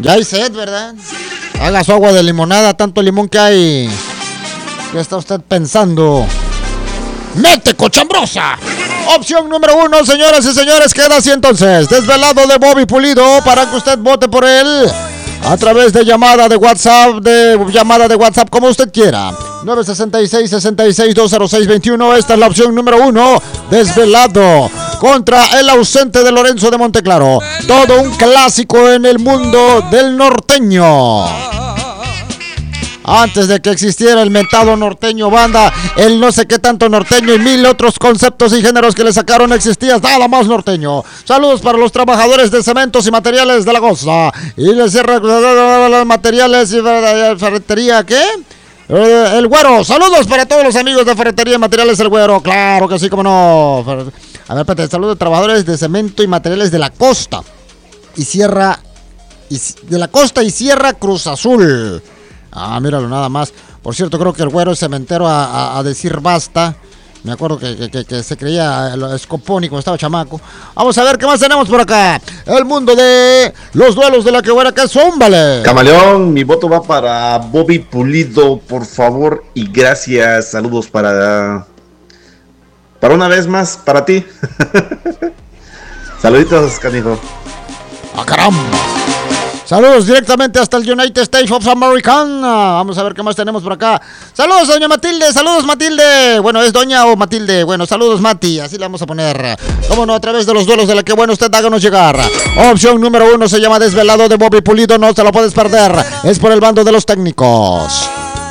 Ya hay sed, ¿verdad? Haga su agua de limonada, tanto limón que hay. ¿Qué está usted pensando? ¡Mete cochambrosa! Opción número 1, señoras y señores, queda así entonces. Desvelado de Bobby Pulido, para que usted vote por él a través de llamada de WhatsApp, como usted quiera. 966-66-206-21. Esta es la opción número 1. Desvelado contra el ausente de Lorenzo de Monteclaro. Todo un clásico en el mundo del norteño. Antes de que existiera el mentado norteño banda, el no sé qué tanto norteño y mil otros conceptos y géneros que le sacaron, existía nada más norteño. Saludos para los trabajadores de cementos y materiales de la costa. Y les cierra los materiales y ferretería, ¿qué? El Güero. Saludos para todos los amigos de ferretería y materiales El Güero. Claro que sí, como no. A ver, espérate, saludos a trabajadores de cemento y materiales de la costa. Y Sierra. De la costa y Sierra Cruz Azul. Ah, míralo nada más. Por cierto, creo que el Güero es cementero a decir basta. Me acuerdo que se creía escopónico cuando estaba chamaco. Vamos a ver qué más tenemos por acá. El mundo de los duelos de la que buena que son, vale. Camaleón, mi voto va para Bobby Pulido, por favor y gracias. Saludos para una vez más, para ti. Saluditos, canijo. ¡Ah, caramba! Saludos directamente hasta el United States of America. Vamos a ver qué más tenemos por acá. Saludos, doña Matilde. Saludos, Matilde. Bueno, ¿es doña o Matilde? Bueno, saludos, Mati. Así le vamos a poner. Cómo no, a través de los duelos de la que bueno usted háganos llegar. Opción número 1 se llama Desvelado de Bobby Pulido. No se lo puedes perder. Es por el bando de los técnicos.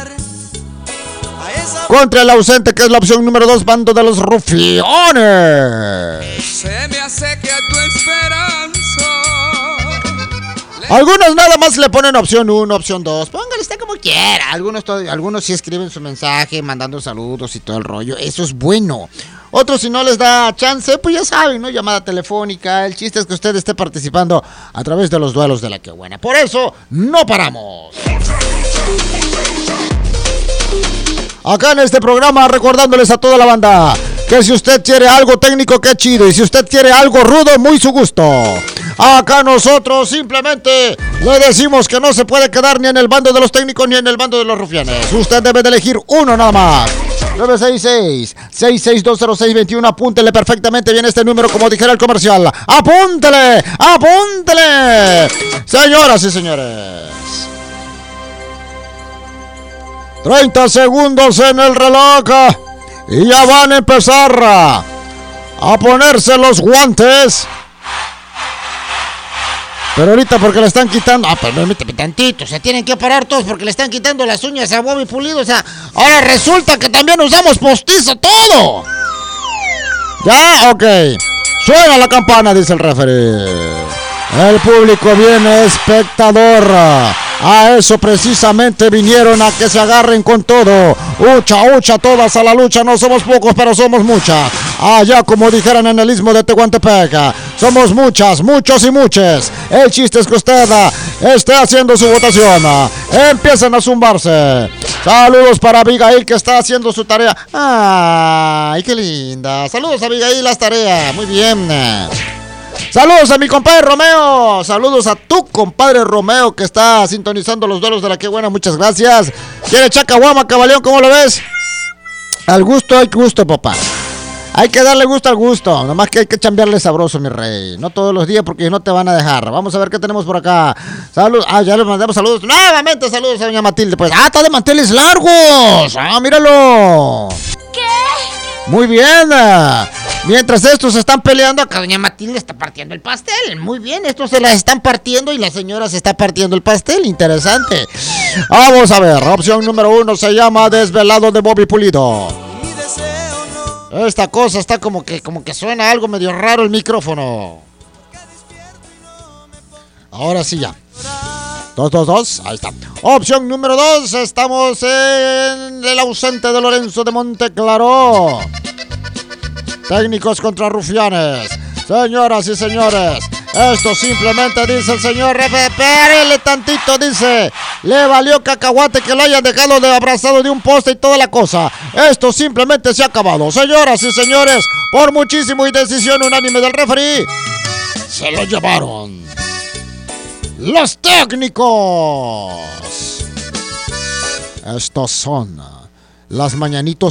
Contra el ausente, que es la opción número 2, bando de los rufianes. Se me hace que a tu esperanza. Algunos nada más le ponen opción 1, opción 2. Póngale usted como quiera. Algunos sí escriben su mensaje, mandando saludos y todo el rollo. Eso es bueno. Otros, si no les da chance, pues ya saben, ¿no? Llamada telefónica. El chiste es que usted esté participando a través de los duelos de la que buena. Por eso, no paramos. Acá en este programa, recordándoles a toda la banda que si usted quiere algo técnico, qué chido. Y si usted quiere algo rudo, muy su gusto. Acá nosotros simplemente le decimos que no se puede quedar ni en el bando de los técnicos ni en el bando de los rufianes. Usted debe de elegir uno nada más. 966-66-206-21. Apúntele perfectamente bien este número, como dijera el comercial. ¡Apúntele! ¡Apúntele! Señoras y señores, 30 segundos en el reloj y ya van a empezar a ponerse los guantes. Pero ahorita porque le están quitando... permíteme tantito. Se tienen que parar todos porque le están quitando las uñas a Bobby Pulido. O sea, ahora resulta que también usamos postizo todo. ¿Ya? Ok. Suena la campana, dice el referee. El público viene espectador. A eso precisamente vinieron, a que se agarren con todo. Ucha, todas a la lucha. No somos pocos, pero somos muchas. Allá, como dijeran en el istmo de Tehuantepec, somos muchas, muchos y muchas. El chiste es que usted esté haciendo su votación. Empiezan a zumbarse. Saludos para Abigail, que está haciendo su tarea. Ay, qué linda. Saludos a Abigail, las tareas. Muy bien. Saludos a mi compadre Romeo. Saludos a tu compadre Romeo, que está sintonizando los duelos de la que buena. Muchas gracias. ¿Quiere chacahuama, cabaleón? ¿Cómo lo ves? Al gusto hay gusto, papá. Hay que darle gusto al gusto. Nomás que hay que chambearle sabroso, mi rey. No todos los días, porque no te van a dejar. Vamos a ver qué tenemos por acá. Saludos. Ya les mandamos saludos. Nuevamente saludos a doña Matilde. Pues, está de manteles largos. Míralo. ¿Qué? Muy bien. Mientras estos están peleando, acá doña Matilde está partiendo el pastel. Muy bien, estos se las están partiendo y la señora se está partiendo el pastel. Interesante. Vamos a ver, opción número 1 se llama Desvelado de Bobby Pulido. Esta cosa está como que suena algo medio raro el micrófono. Ahora sí ya. 2, ahí está. Opción número 2, estamos en el ausente de Lorenzo de Monteclaro. Técnicos contra rufianes. Señoras y señores, esto simplemente dice el señor Refe. Espérele tantito, dice. Le valió cacahuate que lo hayan dejado de abrazado de un poste y toda la cosa. Esto simplemente se ha acabado. Señoras y señores, por muchísimo y decisión unánime del referee, se lo llevaron. los técnicos. Estos son las mañanitos